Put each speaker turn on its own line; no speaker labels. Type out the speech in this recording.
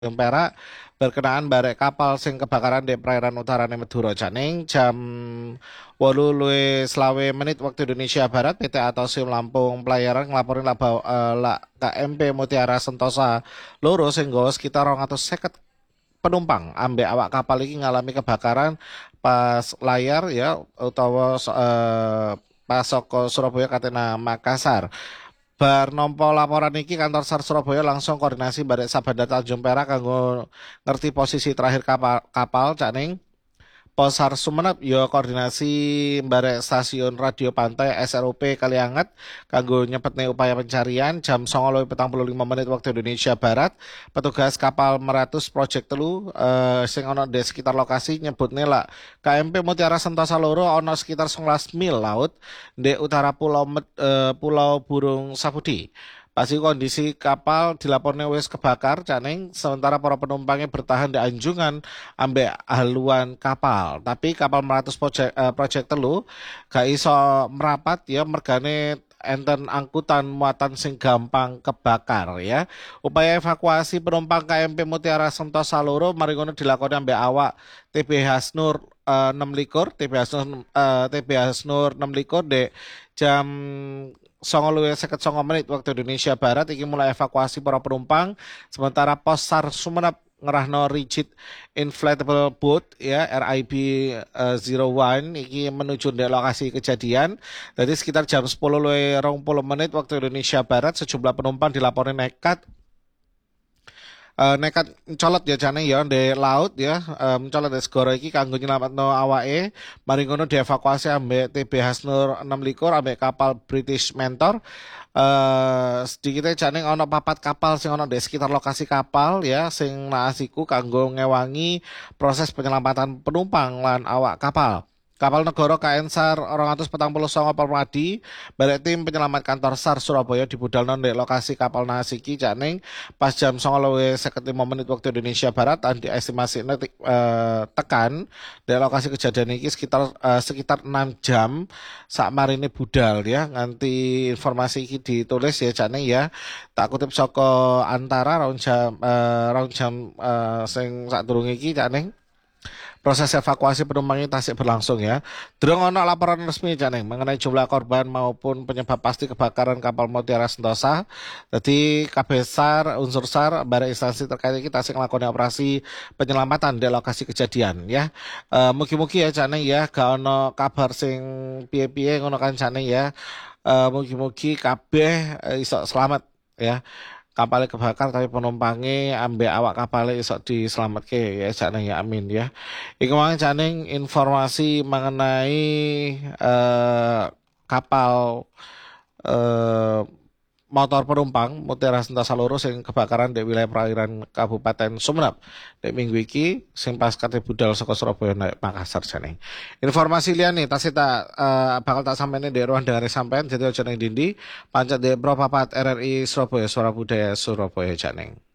Perak berkenaan barek kapal sing kebakaran di perairan utarane Madura Janing jam 8:20 waktu Indonesia Barat. PT Atosium Lampung Pelayaran ngelaporin lah KMP Mutiara Sentosa loro sing nggawa sekitar 250 penumpang ambek awak kapal iki ngalami kebakaran pas layar ya utawa pas saka Surabaya katena Makassar. Bar nampa laporan iki kantor SAR Surabaya langsung koordinasi barek Sabandar Tanjung Perak kanggo ngerti posisi terakhir kapal Cak Ning. Posar Sumenep yo koordinasi barek stasiun radio pantai SROP Kalianget kanggo nyepetne upaya pencarian jam 09.45 waktu Indonesia Barat. Petugas kapal Meratus Project Telu sing ana di sekitar lokasi nyebutne lah KMP Mutiara Sentosa loro ana sekitar 11 mil laut di utara Pulau Burung Sapudi. Pasti kondisi kapal dilapornya wis kebakar, Caning. Sementara para penumpangnya bertahan di anjungan ambek haluan kapal. Tapi kapal Meratus Project Telu gak iso merapat ya mergane enten angkutan muatan sing gampang kebakar ya. Upaya evakuasi penumpang KMP Mutiara Sentosa loro mari ngono dilakoni ambek awak TB Hasnur 6 TB Hasnur TB Hasnur 6 dek jam 09.59 waktu Indonesia Barat iki mulai evakuasi para penumpang sementara pos SAR Sumenep ngerahno rigid inflatable boat ya RIB 01 iki menuju di lokasi kejadian. Jadi sekitar jam 10:20 waktu Indonesia Barat sejumlah penumpang dilaporkan nekat mencolot ya jane ya di laut ya mencolot di segara iki kanggo nyelametno awake. Mari ngono dievakuasi ambek TB Hasnur 6 ambek kapal British Mentor. Sedikitnya jane ono papat kapal sing ono di sekitar lokasi kapal ya sing naasiku kanggo ngewangi proses penyelamatan penumpang lan awak kapal. Kapal negara KN SAR 249 Permadi, balik tim penyelamat kantor SAR Surabaya di budal di lokasi kapal Nasiki Caning pas jam 09.55 waktu Indonesia Barat dan diestimasi tekan di lokasi kejadian ini sekitar 6 jam sak marine budal ya nganti informasi ini ditulis ya Caning ya tak kutip saka antara round jam sing sadurunge iki Caning. Proses evakuasi penumpang ini tasik berlangsung ya. Durung ono laporan resmi Janeng mengenai jumlah korban maupun penyebab pasti kebakaran kapal Mutiara Sentosa. Jadi kabeh SAR, unsur SAR, barang instansi terkait ini tasik ngelakoni operasi penyelamatan di lokasi kejadian ya. Mugi-mugi ya Janeng ya, gak ono kabar sing piye-piye ngono kan Janeng ya. Mugi-mugi kabeh iso selamat ya kapalnya kebakar tapi penumpangnya ambek awak kapalnya iso diselamatke ya Cak ya amin ya. Iku mang Caning informasi mengenai kapal eh, motor penumpang Mutiara Sentosa loro sing kebakaran di wilayah perairan Kabupaten Sumenep di minggu iki sing pas kate budal saka Surabaya naik Makassar jane. Informasi liyane tasih tak bakal tak sampaikan di ruang dengar sampean jadi aja ning dindi pancet di Pro Papat RRI Surabaya Suara Budaya Surabaya jane.